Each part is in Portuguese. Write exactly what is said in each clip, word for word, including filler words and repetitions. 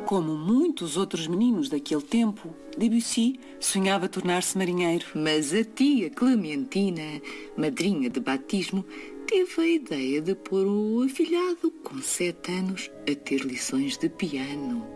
Como muitos outros meninos daquele tempo, Debussy sonhava tornar-se marinheiro. Mas a tia Clementina, madrinha de batismo, teve a ideia de pôr o afilhado, com sete anos, a ter lições de piano.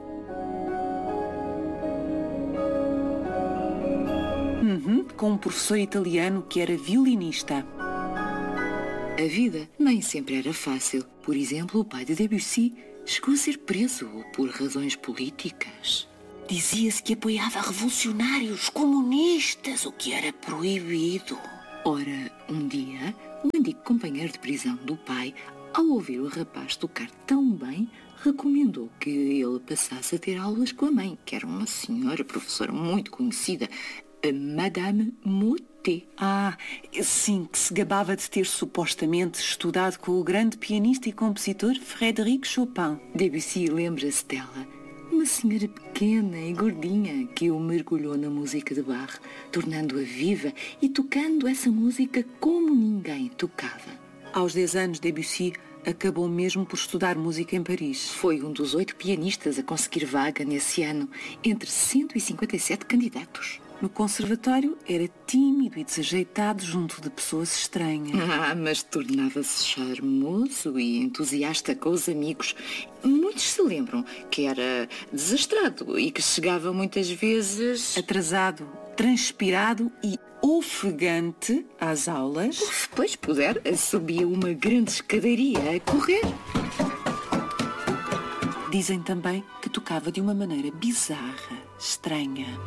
Uhum, com um professor italiano que era violinista. A vida nem sempre era fácil. Por exemplo, o pai de Debussy chegou a ser preso por razões políticas. Dizia-se que apoiava revolucionários comunistas, o que era proibido. Ora, um dia, o antigo companheiro de prisão do pai, ao ouvir o rapaz tocar tão bem, recomendou que ele passasse a ter aulas com a mãe, que era uma senhora professora muito conhecida, a Madame Motet. Ah, sim, que se gabava de ter supostamente estudado com o grande pianista e compositor Frédéric Chopin. Debussy lembra-se dela, uma senhora pequena e gordinha que o mergulhou na música de Bach, tornando-a viva e tocando essa música como ninguém tocava. Aos dez anos, Debussy acabou mesmo por estudar música em Paris. Foi um dos oito pianistas a conseguir vaga nesse ano, entre cento e cinquenta e sete candidatos. No conservatório era tímido e desajeitado junto de pessoas estranhas. Ah, mas tornava-se charmoso e entusiasta com os amigos. Muitos se lembram que era desastrado e que chegava muitas vezes atrasado, transpirado e ofegante às aulas. Uf, pois puder, subia uma grande escadaria a correr. Dizem também que tocava de uma maneira bizarra, estranha.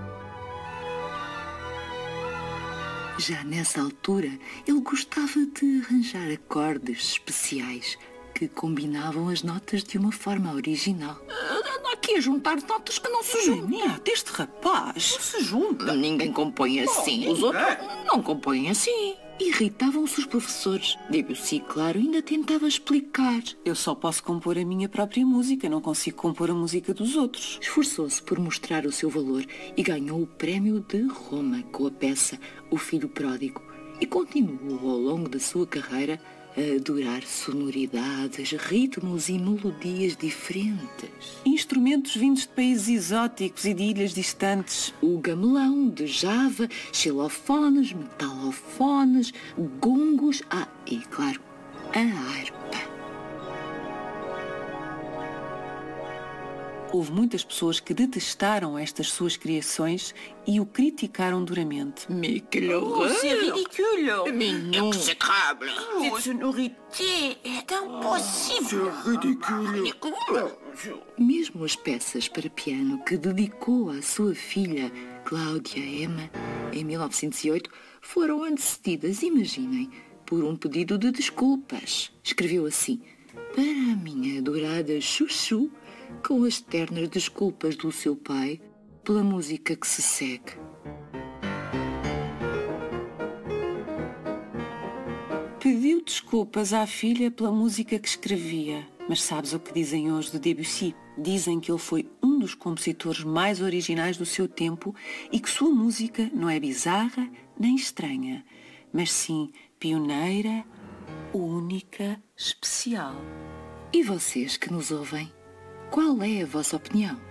Já nessa altura, ele gostava de arranjar acordes especiais que combinavam as notas de uma forma original. Anda aqui a juntar notas que não se juntam. Este rapaz não se junta. Ninguém compõe assim. Os outros não compõem assim. Irritavam-se os professores. Debussy, claro, ainda tentava explicar. Eu só posso compor a minha própria música, não consigo compor a música dos outros. Esforçou-se por mostrar o seu valor e ganhou o prémio de Roma com a peça O Filho Pródigo. E continuou ao longo da sua carreira a adorar sonoridades, ritmos e melodias diferentes. Instrumentos vindos de países exóticos e de ilhas distantes. O gamelão de Java, xilofones, metalofones, gongos, ah, e claro, a harpa. Houve muitas pessoas que detestaram estas suas criações e o criticaram duramente. Mais quelle horreur! C'est ridicule! Mais non! Exécrable! Cette sonorité est impossible! C'est ridicule! Mesmo as peças para piano que dedicou à sua filha, Cláudia Emma, em mil novecentos e oito, foram antecedidas, imaginem, por um pedido de desculpas. Escreveu assim: para a minha adorada Chuchu, com as ternas desculpas do seu pai pela música que se segue. Pediu desculpas à filha pela música que escrevia. Mas sabes o que dizem hoje de Debussy? Dizem que ele foi um dos compositores mais originais do seu tempo e que sua música não é bizarra nem estranha, mas sim pioneira, única, especial. E vocês que nos ouvem? Qual é a vossa opinião?